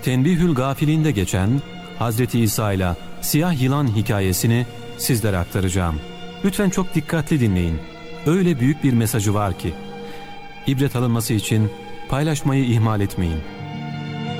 Tenbihül Gafilinde geçen Hazreti İsa ile siyah yılan hikayesini sizlere aktaracağım. Lütfen çok dikkatli dinleyin. Öyle büyük bir mesajı var ki. İbret alınması için paylaşmayı ihmal etmeyin.